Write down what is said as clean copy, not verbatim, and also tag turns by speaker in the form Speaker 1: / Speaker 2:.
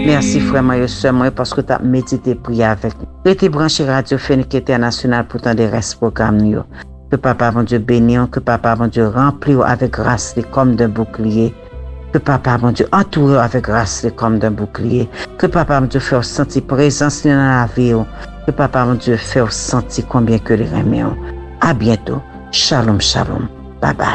Speaker 1: Merci frère moi et sœur moi parce que tu as médité prier avec nous. Restez branché Radio Phoenix International pour tant des restes programmes nous. Que papa mon Dieu bénisse, que papa mon Dieu remplit avec grâce comme d'un bouclier. Que papa mon Dieu entoure avec grâce comme d'un bouclier. Que papa mon Dieu fait sentir présence dans la vie. Que papa mon Dieu fait sentir combien que les remet. À bientôt. Shalom, shalom. Bye bye.